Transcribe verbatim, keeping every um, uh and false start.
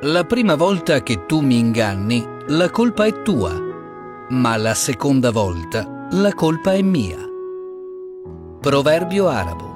La prima volta che tu mi inganni, la colpa è tua, ma la seconda volta la colpa è mia. Proverbio arabo.